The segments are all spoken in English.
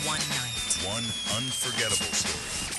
one night. One unforgettable story.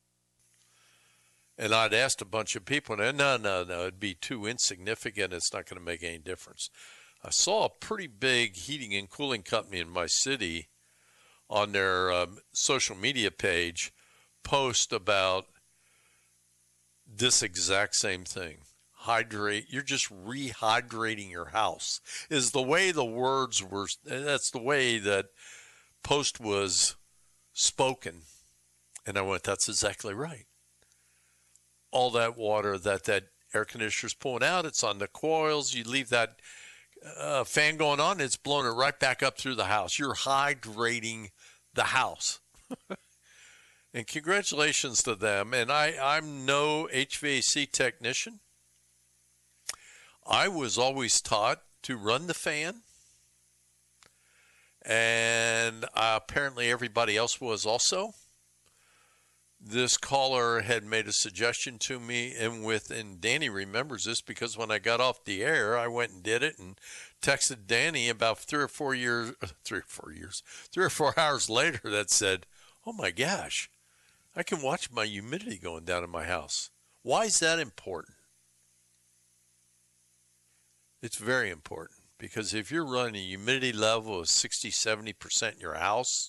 And I'd asked a bunch of people, and no, it'd be too insignificant. It's not going to make any difference. I saw a pretty big heating and cooling company in my city on their social media page post about this exact same thing. Hydrate. You're just rehydrating your house is the way the words were. That's the way that post was spoken. And I went, that's exactly right. All that water that air conditioner's pulling out, it's on the coils. You leave that fan going on, it's blowing it right back up through the house. You're hydrating the house. And congratulations to them. And I'm no HVAC technician. I was always taught to run the fan. And apparently everybody else was also. This caller had made a suggestion to me, and Danny remembers this because when I got off the air, I went and did it and texted Danny about 3 or 4 hours later that said, oh my gosh, I can watch my humidity going down in my house. Why is that important? It's very important because if you're running a humidity level of 60, 70% in your house,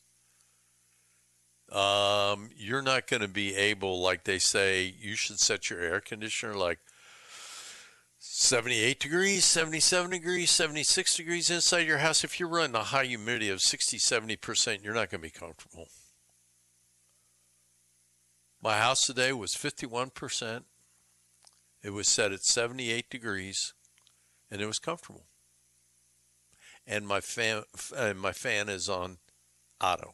you're not going to be able, like they say, you should set your air conditioner like 78 degrees, 77 degrees, 76 degrees inside your house. If you're running a high humidity of 60, 70%, you're not going to be comfortable. My house today was 51%. It was set at 78 degrees, and it was comfortable. And my fan is on auto.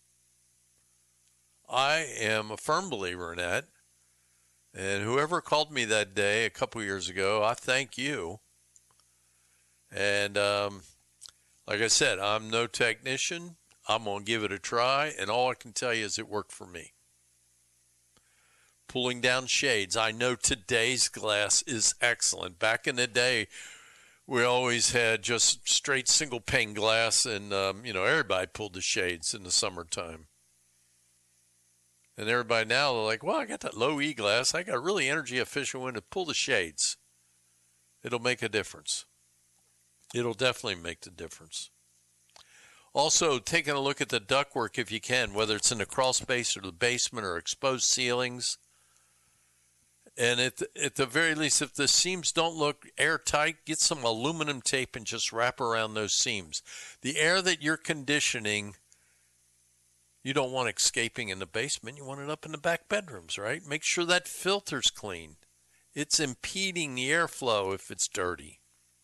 I am a firm believer in that. And whoever called me that day a couple years ago, I thank you. And like I said, I'm no technician. I'm going to give it a try. And all I can tell you is it worked for me. Pulling down shades. I know today's glass is excellent. Back in the day, we always had just straight single pane glass. And, everybody pulled the shades in the summertime. And everybody now, they're like, well, I got that low E glass. I got a really energy efficient one to pull the shades. It'll make a difference. It'll definitely make the difference. Also, taking a look at the ductwork if you can, whether it's in the crawl space or the basement or exposed ceilings. And at the very least, if the seams don't look airtight, get some aluminum tape and just wrap around those seams. The air that you're conditioning, you don't want escaping in the basement. You want it up in the back bedrooms, right? Make sure that filter's clean. It's impeding the airflow if it's dirty.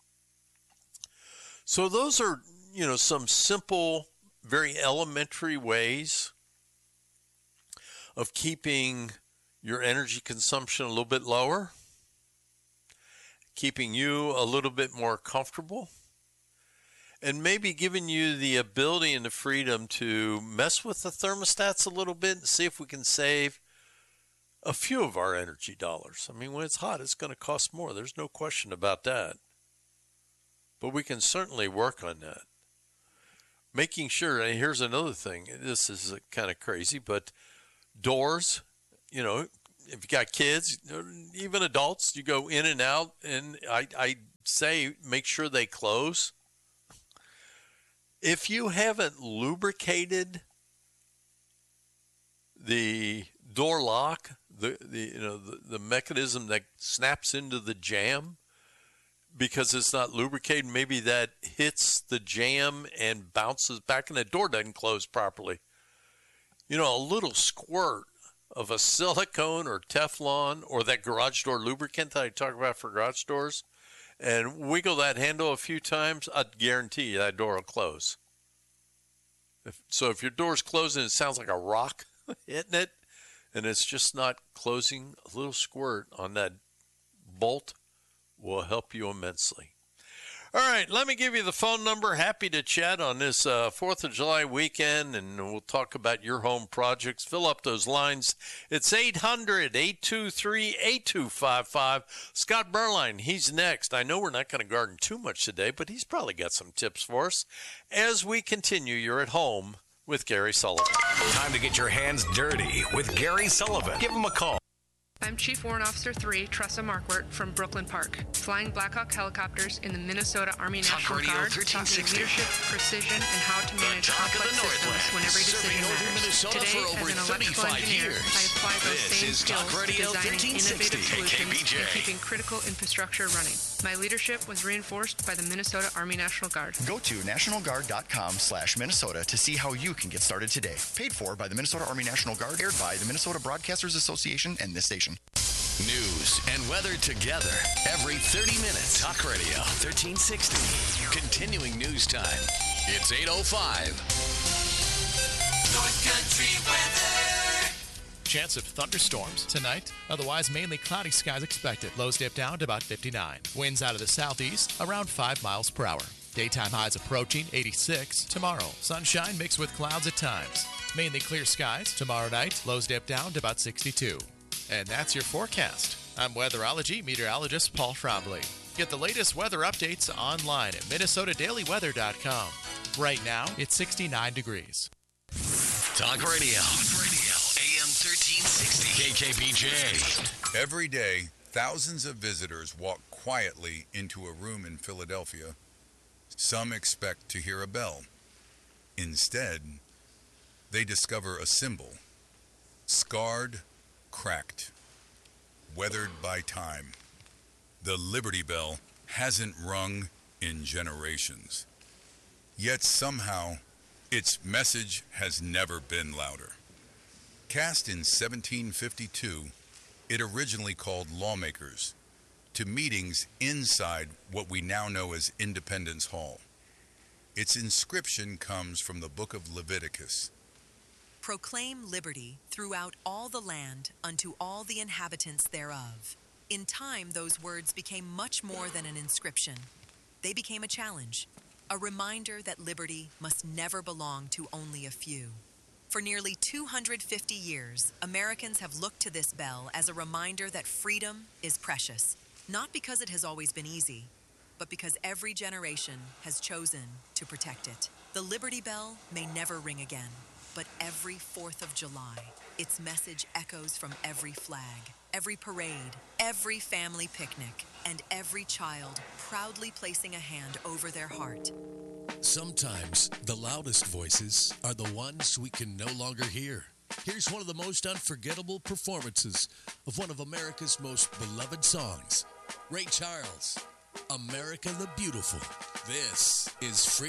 So those are, some simple, very elementary ways of keeping your energy consumption a little bit lower, keeping you a little bit more comfortable, and maybe giving you the ability and the freedom to mess with the thermostats a little bit and see if we can save a few of our energy dollars. I mean, when it's hot, it's going to cost more. There's no question about that. But we can certainly work on that. Making sure, and here's another thing. This is kind of crazy, but doors, if you got kids, even adults, you go in and out, and I say make sure they close. If you haven't lubricated the door lock, the mechanism that snaps into the jamb, because it's not lubricated, maybe that hits the jamb and bounces back and the door doesn't close properly. A little squirt of a silicone or Teflon or that garage door lubricant that I talk about for garage doors, and wiggle that handle a few times, I guarantee you that door will close. If your door's closing, it sounds like a rock hitting it, and it's just not closing, a little squirt on that bolt will help you immensely. All right, let me give you the phone number. Happy to chat on this 4th of July weekend, and we'll talk about your home projects. Fill up those lines. It's 800-823-8255. Scott Berline, he's next. I know we're not going to garden too much today, but he's probably got some tips for us. As we continue, you're at home. with Gary Sullivan. Time to get your hands dirty with Gary Sullivan. Give him a call. I'm Chief Warrant Officer 3, Tressa Markwart from Brooklyn Park. Flying Black Hawk helicopters in the Minnesota Army National Guard taught me leadership, precision, and how to manage complex systems when every decision matters. Today, as an electrical engineer, I apply those same skills to designing innovative solutions and keeping critical infrastructure running. My leadership was reinforced by the Minnesota Army National Guard. Go to nationalguard.com/Minnesota to see how you can get started today. Paid for by the Minnesota Army National Guard, aired by the Minnesota Broadcasters Association and this station. News and weather together every 30 minutes. Talk Radio 1360. Continuing news time. It's 8:05. North Country weather. Chance of thunderstorms tonight. Otherwise, mainly cloudy skies expected. Lows dip down to about 59. Winds out of the southeast around 5 miles per hour. Daytime highs approaching 86 tomorrow. Sunshine mixed with clouds at times. Mainly clear skies tomorrow night. Lows dip down to about 62. And that's your forecast. I'm weatherology meteorologist Paul Trombley. Get the latest weather updates online at minnesotadailyweather.com. Right now, it's 69 degrees. Talk Radio. AM 1360. KKBJ. Every day, thousands of visitors walk quietly into a room in Philadelphia. Some expect to hear a bell. Instead, they discover a symbol. Scarred, cracked, weathered by time. The Liberty Bell hasn't rung in generations. Yet somehow, its message has never been louder. Cast in 1752, it originally called lawmakers to meetings inside what we now know as Independence Hall. Its inscription comes from the book of Leviticus. Proclaim liberty throughout all the land unto all the inhabitants thereof. In time, those words became much more than an inscription. They became a challenge, a reminder that liberty must never belong to only a few. For nearly 250 years, Americans have looked to this bell as a reminder that freedom is precious, not because it has always been easy, but because every generation has chosen to protect it. The Liberty Bell may never ring again, but every 4th of July, its message echoes from every flag, every parade, every family picnic, and every child proudly placing a hand over their heart. Sometimes the loudest voices are the ones we can no longer hear. Here's one of the most unforgettable performances of one of America's most beloved songs. Ray Charles, America the Beautiful. This is Freedom.